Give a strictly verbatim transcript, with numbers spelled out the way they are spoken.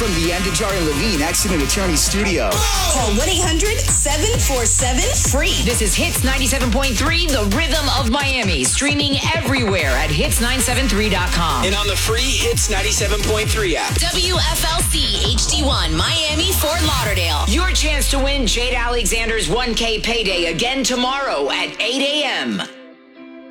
from the End to Jar and Levine Accident Attorney Studio. Call one eight hundred seven four seven free. This is Hits ninety-seven point three, the rhythm of Miami. Streaming everywhere at hits nine seven three dot com. And on the free Hits ninety-seven point three app. W F L C H D one, Miami, Fort Lauderdale. Your chance to win Jade Alexander's one K payday again tomorrow at eight a.m.